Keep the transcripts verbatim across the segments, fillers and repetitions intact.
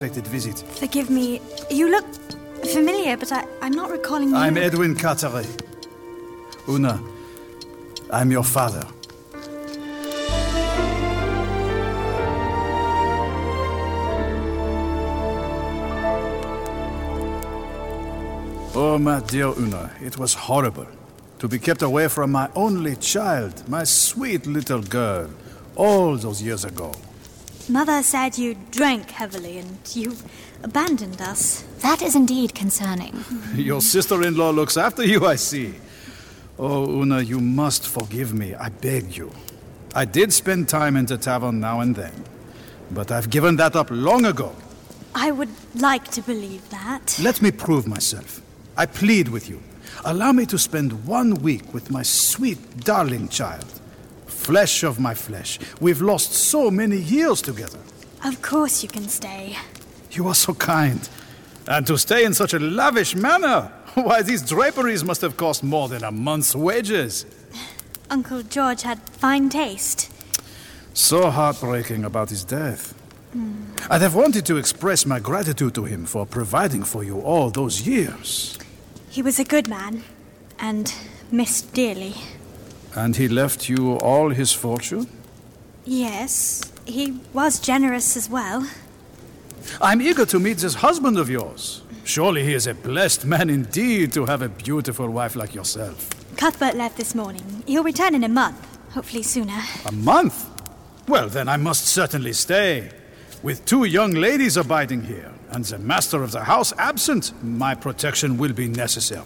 unexpected visit. Forgive me. You look familiar, but I, I'm not recalling you. I'm Edwin Carteret. Una, I'm your father. Oh, my dear Una, it was horrible to be kept away from my only child, my sweet little girl, all those years ago. Mother said you drank heavily and you abandoned us. That is indeed concerning. Your sister-in-law looks after you, I see. Oh, Una, you must forgive me, I beg you. I did spend time in the tavern now and then, but I've given that up long ago. I would like to believe that. Let me prove myself. I plead with you. Allow me to spend one week with my sweet, darling child. Flesh of my flesh. We've lost so many years together. Of course you can stay. You are so kind. And to stay in such a lavish manner. Why, these draperies must have cost more than a month's wages. Uncle George had fine taste. So heartbreaking about his death. Mm. I'd have wanted to express my gratitude to him for providing for you all those years. He was a good man, and missed dearly. And he left you all his fortune? Yes, he was generous as well. I'm eager to meet this husband of yours. Surely he is a blessed man indeed to have a beautiful wife like yourself. Cuthbert left this morning. He'll return in a month, hopefully sooner. A month? Well, then I must certainly stay. With two young ladies abiding here, and the master of the house absent, my protection will be necessary.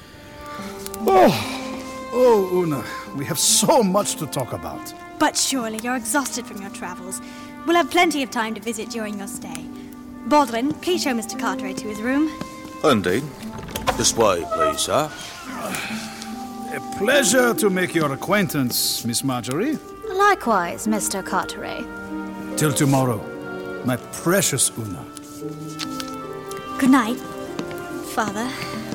Oh, oh, Una, we have so much to talk about. But surely you're exhausted from your travels. We'll have plenty of time to visit during your stay. Baldwin, please show Mister Carteret to his room. Indeed. This way, please, sir. A pleasure to make your acquaintance, Miss Marjorie. Likewise, Mister Carteret. Till tomorrow, my precious Una. Good night, Father.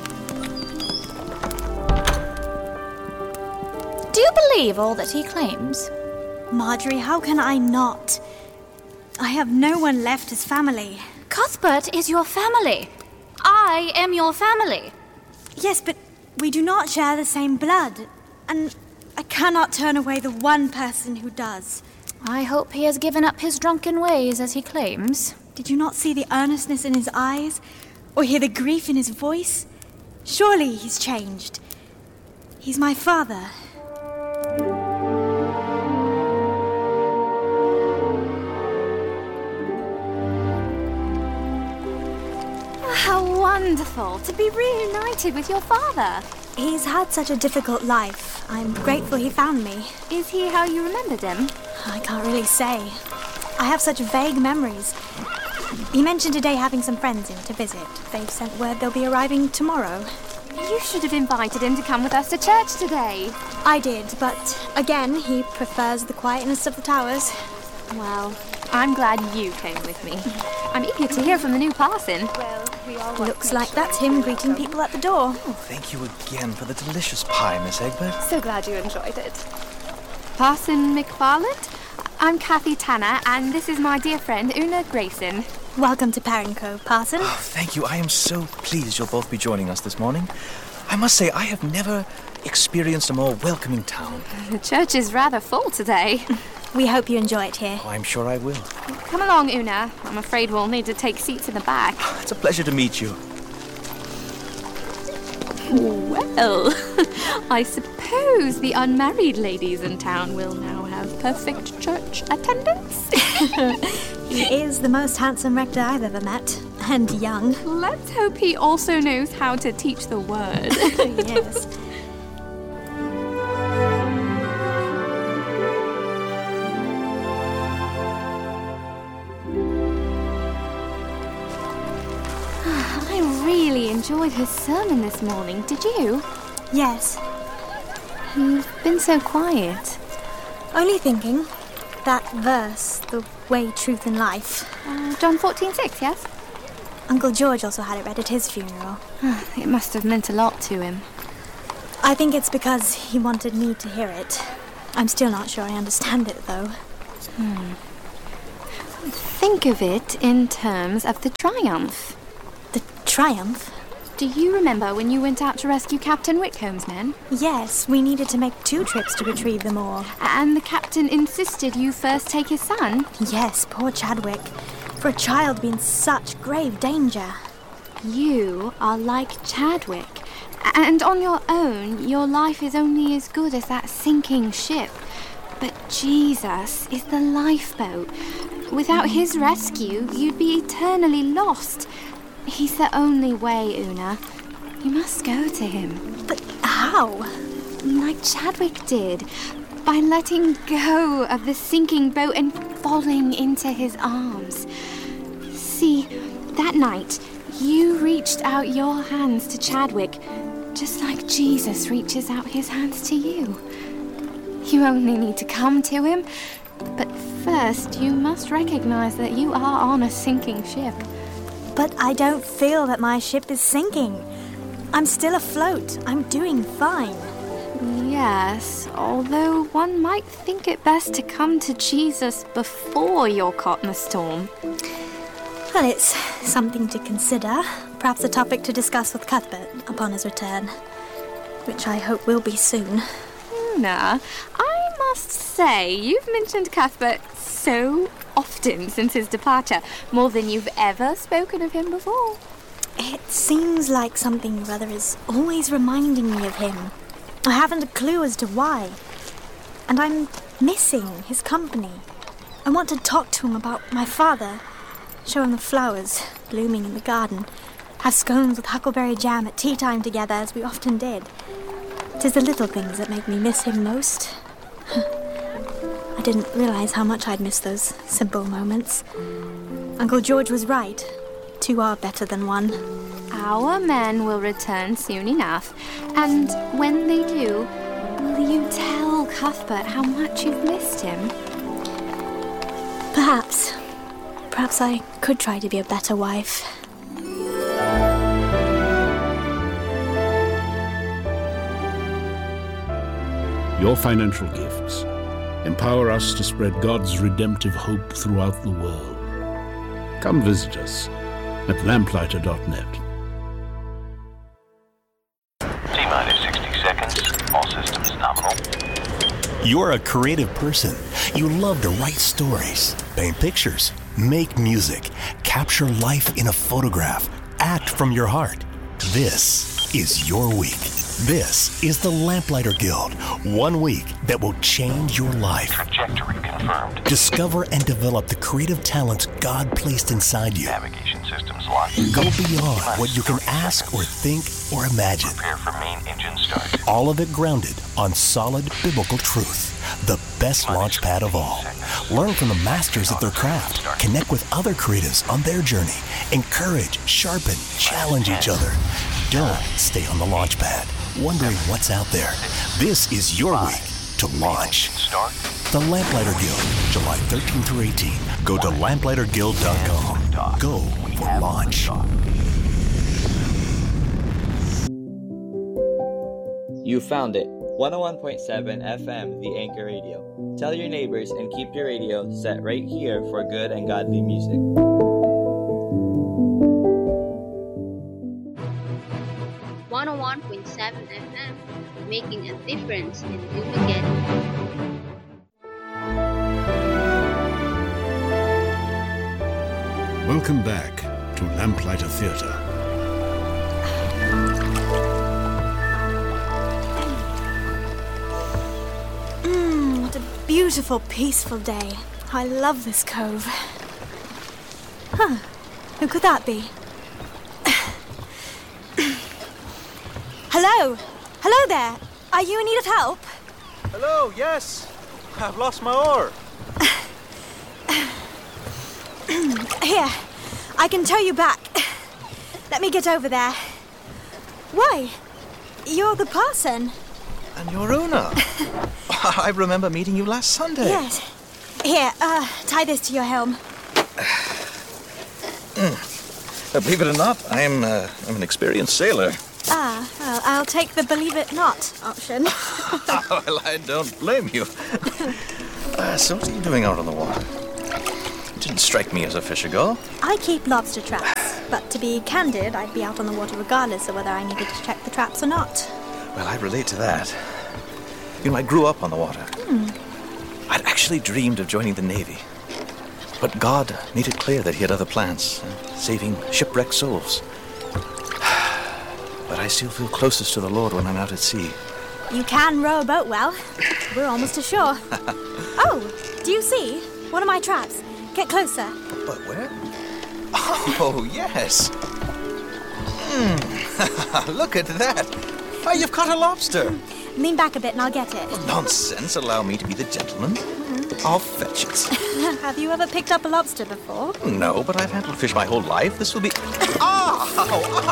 Do you believe all that he claims? Marjorie, how can I not? I have no one left as family. Cuthbert is your family. I am your family. Yes, but we do not share the same blood. And I cannot turn away the one person who does. I hope he has given up his drunken ways as he claims. Did you not see the earnestness in his eyes? Or hear the grief in his voice? Surely he's changed. He's my father. How wonderful to be reunited with your father. He's had such a difficult life. I'm grateful he found me. Is he how you remembered him? I can't really say. I have such vague memories. He mentioned today having some friends in to visit. They've sent word they'll be arriving tomorrow. You should have invited him to come with us to church today. I did, but again, he prefers the quietness of the towers. Well, I'm glad you came with me. I'm eager to hear from the new parson. Well, we all Looks like that's him greeting people at the door. Oh, thank you again for the delicious pie, Miss Egbert. So glad you enjoyed it. Parson McFarland, I'm Kathy Tanner, and this is my dear friend, Una Grayson. Welcome to Perrin Cove, Parson. Oh, thank you. I am so pleased you'll both be joining us this morning. I must say, I have never experienced a more welcoming town. The church is rather full today. We hope you enjoy it here. Oh, I'm sure I will. Come along, Una. I'm afraid we'll need to take seats in the back. It's a pleasure to meet you. Well, I suppose the unmarried ladies in town will now have perfect church attendance. He is the most handsome rector I've ever met, and young. Let's hope he also knows how to teach the word. Yes. I really enjoyed his sermon this morning, did you? Yes. You've been so quiet. Only thinking. That verse, the way, truth and life. Uh, John fourteen six, yes? Uncle George also had it read at his funeral. It must have meant a lot to him. I think it's because he wanted me to hear it. I'm still not sure I understand it, though. Hmm. think of it in terms of the Triumph. The Triumph? Do you remember when you went out to rescue Captain Whitcomb's men? Yes, we needed to make two trips to retrieve them all. And the captain insisted you first take his son? Yes, poor Chadwick. For a child to be in such grave danger. You are like Chadwick. And on your own, your life is only as good as that sinking ship. But Jesus is the lifeboat. Without his rescue, you'd be eternally lost. He's the only way, Una. You must go to him. But how? Like Chadwick did. By letting go of the sinking boat and falling into his arms. See, that night, you reached out your hands to Chadwick, just like Jesus reaches out his hands to you. You only need to come to him, but first you must recognize that you are on a sinking ship. But I don't feel that my ship is sinking. I'm still afloat. I'm doing fine. Yes, although one might think it best to come to Jesus before you're caught in a storm. Well, it's something to consider. Perhaps a topic to discuss with Cuthbert upon his return. Which I hope will be soon. Una, I must say, you've mentioned Cuthbert so often since his departure, more than you've ever spoken of him before. It seems like something Brother is always reminding me of him. I haven't a clue as to why. And I'm missing his company. I want to talk to him about my father, show him the flowers blooming in the garden, have scones with huckleberry jam at tea time together as we often did. 'Tis the little things that make me miss him most. I didn't realize how much I'd miss those simple moments. Uncle George was right. Two are better than one. Our men will return soon enough, and when they do, will you tell Cuthbert how much you've missed him? Perhaps. Perhaps I could try to be a better wife. Your financial gifts empower us to spread God's redemptive hope throughout the world. Come visit us at lamplighter dot net. T-minus sixty seconds. All systems nominal. You're a creative person. You love to write stories, paint pictures, make music, capture life in a photograph, act from your heart. This is your week. This is the Lamplighter Guild. One week that will change your life. Trajectory confirmed. Discover and develop the creative talents God placed inside you. Navigation systems locked. Go beyond what you can ask or think or imagine. Prepare for main engine start. All of it grounded on solid biblical truth. The best launch pad of all. Learn from the masters at their craft. Connect with other creatives on their journey. Encourage, sharpen, challenge each other. Don't stay on the launch pad, wondering what's out there. This is your week to launch. The Lamplighter Guild, July thirteenth through eighteenth. Go to lamplighter guild dot com. Go for launch. You found it. one oh one point seven F M, the Anchor Radio. Tell your neighbors and keep your radio set right here for good and godly music. one oh one point seven F M, making a difference in New Beginning. Welcome back to Lamplighter Theatre. Mmm, what a beautiful, peaceful day. I love this cove. Huh, who could that be? Hello? Hello there. Are you in need of help? Hello, yes. I've lost my oar. Here, I can tow you back. Let me get over there. Why? You're the parson. And you're Una. I remember meeting you last Sunday. Yes. Here, uh, tie this to your helm. Mm. Uh, believe it or not, I'm, uh, I'm an experienced sailor. Ah, well, I'll take the believe it not option. Well, I don't blame you. uh, so what are you doing out on the water? Did doesn't strike me as a fisher girl. I keep lobster traps, but to be candid, I'd be out on the water regardless of whether I needed to check the traps or not. Well, I relate to that. You know, I grew up on the water. Hmm. I'd actually dreamed of joining the Navy. But God made it clear that he had other plans, uh, saving shipwrecked souls. But I still feel closest to the Lord when I'm out at sea. You can row a boat well. We're almost to shore. Oh, do you see? One of my traps. Get closer. But where? Oh, yes. Mm. Look at that. Why, you've caught a lobster. Lean back a bit and I'll get it. Oh, nonsense. Allow me to be the gentleman. Mm-hmm. I'll fetch it. Have you ever picked up a lobster before? No, but I've handled fish my whole life. This will be... Ah!